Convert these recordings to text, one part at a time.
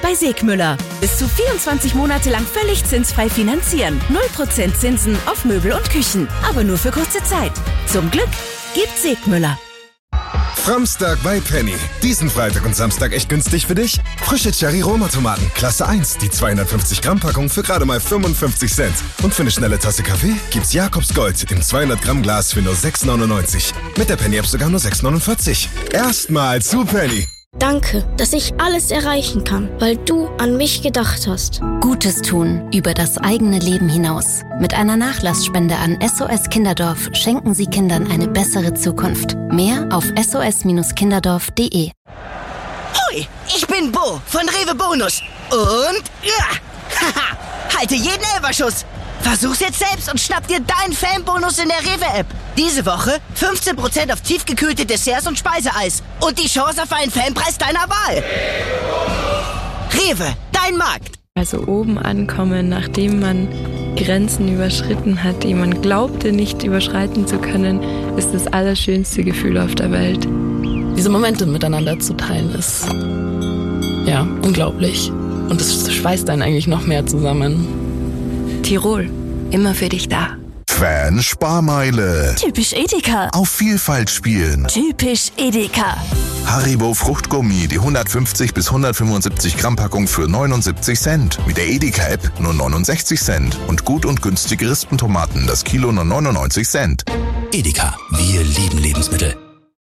bei Segmüller. Bis zu 24 Monate lang völlig zinsfrei finanzieren. 0% Zinsen auf Möbel und Küchen. Aber nur für kurze Zeit. Zum Glück gibt Segmüller. Framstag bei Penny. Diesen Freitag und Samstag echt günstig für dich? Frische Cherry-Roma-Tomaten, Klasse 1, die 250 Gramm Packung für gerade mal 55 Cent. Und für eine schnelle Tasse Kaffee gibt's Jakobs Gold im 200 Gramm Glas für nur 6,99. Mit der Penny-App sogar nur 6,49. Erstmal zu Penny. Danke, dass ich alles erreichen kann, weil du an mich gedacht hast. Gutes tun über das eigene Leben hinaus. Mit einer Nachlassspende an SOS Kinderdorf schenken Sie Kindern eine bessere Zukunft. Mehr auf sos-kinderdorf.de. Hoi, ich bin Bo von Rewe Bonus. Und ja, halte jeden Elferschuss. Versuch's jetzt selbst und schnapp dir deinen Fanbonus in der Rewe-App. Diese Woche 15% auf tiefgekühlte Desserts und Speiseeis. Und die Chance auf einen Fanpreis deiner Wahl. Rewe, dein Markt. Also oben ankommen, nachdem man Grenzen überschritten hat, die man glaubte nicht überschreiten zu können, ist das allerschönste Gefühl auf der Welt. Diese Momente miteinander zu teilen ist, ja, unglaublich. Und es schweißt einen eigentlich noch mehr zusammen. Tirol, immer für dich da. Fan-Sparmeile. Typisch Edeka. Auf Vielfalt spielen. Typisch Edeka. Haribo Fruchtgummi, die 150 bis 175 Gramm Packung für 79 Cent. Mit der Edeka-App nur 69 Cent. Und gut und günstige Rispentomaten, das Kilo nur 99 Cent. Edeka, wir lieben Lebensmittel.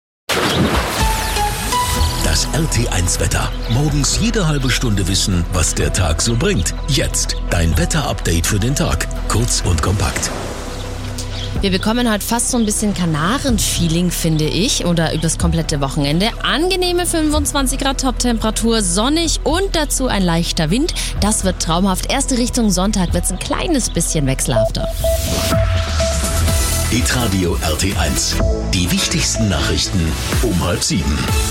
Das RT1-Wetter. Morgens jede halbe Stunde wissen, was der Tag so bringt. Jetzt dein Wetter-Update für den Tag. Kurz und kompakt. Wir bekommen heute fast so ein bisschen Kanaren-Feeling, finde ich, oder übers komplette Wochenende. Angenehme 25 Grad Top-Temperatur, sonnig und dazu ein leichter Wind. Das wird traumhaft. Erste Richtung Sonntag wird es ein kleines bisschen wechselhafter. Hitradio RT1. Die wichtigsten Nachrichten um 6:30.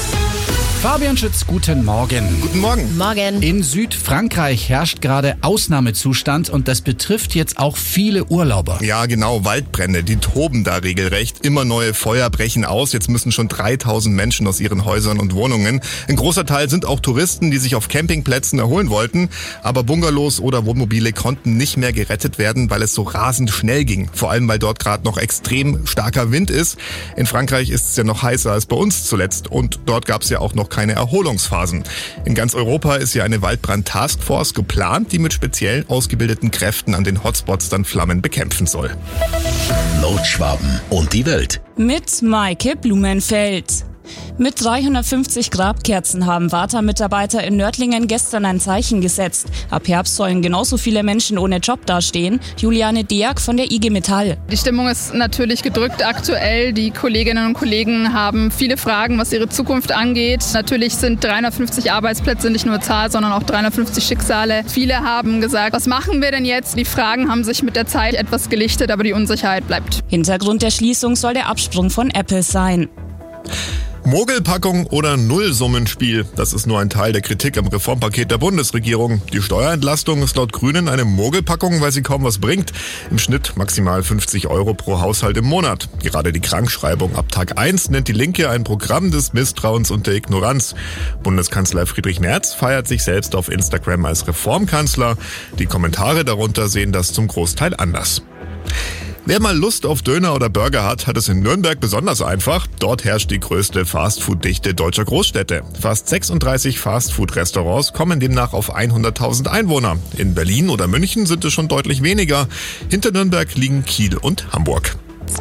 Fabian Schütz, guten Morgen. Guten Morgen. Morgen. In Südfrankreich herrscht gerade Ausnahmezustand und das betrifft jetzt auch viele Urlauber. Ja, genau, Waldbrände, die toben da regelrecht. Immer neue Feuer brechen aus. Jetzt müssen schon 3000 Menschen aus ihren Häusern und Wohnungen. Ein großer Teil sind auch Touristen, die sich auf Campingplätzen erholen wollten. Aber Bungalows oder Wohnmobile konnten nicht mehr gerettet werden, weil es so rasend schnell ging. Vor allem, weil dort gerade noch extrem starker Wind ist. In Frankreich ist es ja noch heißer als bei uns zuletzt. Und dort gab es ja auch noch keine Erholungsphasen. In ganz Europa ist ja eine Waldbrand-Taskforce geplant, die mit speziell ausgebildeten Kräften an den Hotspots dann Flammen bekämpfen soll. Nordschwaben und die Welt. Mit Maike Blumenfeld. Mit 350 Grabkerzen haben Warta-Mitarbeiter in Nördlingen gestern ein Zeichen gesetzt. Ab Herbst sollen genauso viele Menschen ohne Job dastehen. Juliane Deak von der IG Metall. Die Stimmung ist natürlich gedrückt aktuell. Die Kolleginnen und Kollegen haben viele Fragen, was ihre Zukunft angeht. Natürlich sind 350 Arbeitsplätze nicht nur Zahl, sondern auch 350 Schicksale. Viele haben gesagt, was machen wir denn jetzt? Die Fragen haben sich mit der Zeit etwas gelichtet, aber die Unsicherheit bleibt. Hintergrund der Schließung soll der Absprung von Apple sein. Mogelpackung oder Nullsummenspiel? Das ist nur ein Teil der Kritik am Reformpaket der Bundesregierung. Die Steuerentlastung ist laut Grünen eine Mogelpackung, weil sie kaum was bringt. Im Schnitt maximal 50 € pro Haushalt im Monat. Gerade die Krankschreibung ab Tag 1 nennt die Linke ein Programm des Misstrauens und der Ignoranz. Bundeskanzler Friedrich Merz feiert sich selbst auf Instagram als Reformkanzler. Die Kommentare darunter sehen das zum Großteil anders. Wer mal Lust auf Döner oder Burger hat, hat es in Nürnberg besonders einfach. Dort herrscht die größte Fastfood-Dichte deutscher Großstädte. Fast 36 Fastfood-Restaurants kommen demnach auf 100.000 Einwohner. In Berlin oder München sind es schon deutlich weniger. Hinter Nürnberg liegen Kiel und Hamburg.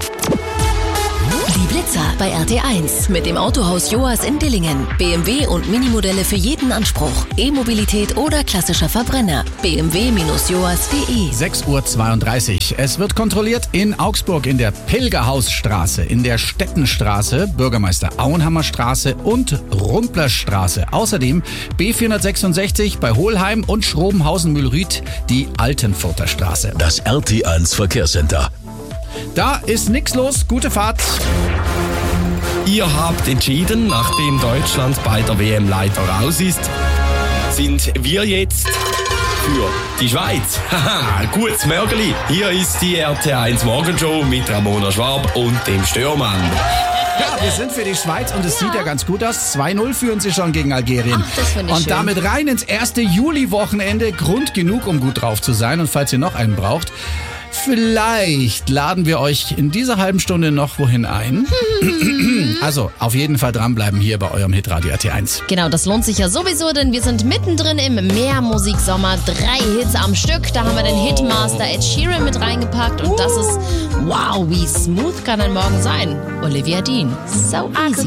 Die Blitzer bei RT1 mit dem Autohaus Joas in Dillingen. BMW und Minimodelle für jeden Anspruch. E-Mobilität oder klassischer Verbrenner. bmw-joas.de. 6:32 Uhr. Es wird kontrolliert in Augsburg in der Pilgerhausstraße, in der Stettenstraße, Bürgermeister Auenhammer Straße und Rumplerstraße. Außerdem B466 bei Hohlheim und Schrobenhausen-Mühlrüth die Altenfurter Straße. Das RT1 Verkehrscenter. Da ist nix los. Gute Fahrt. Ihr habt entschieden, nachdem Deutschland bei der WM leider raus ist, sind wir jetzt für die Schweiz. Haha, gutes Mörgeli. Hier ist die RT1 Morgenshow mit Ramona Schwab und dem Störmann. Ja, wir sind für die Schweiz und es sieht ja ganz gut aus. 2-0 führen sie schon gegen Algerien. Ach, das finde ich und schön. damit rein ins erste Juli-Wochenende. Grund genug, um gut drauf zu sein. Und falls ihr noch einen braucht, vielleicht laden wir euch in dieser halben Stunde noch wohin ein. Also auf jeden Fall dranbleiben hier bei eurem Hitradio RT1. Genau, das lohnt sich ja sowieso, denn wir sind mittendrin im Mehrmusiksommer. 3 Hits am Stück. Da haben wir den Hitmaster Ed Sheeran mit reingepackt. Und das ist, wow, wie smooth kann ein Morgen sein. Olivia Dean. So easy.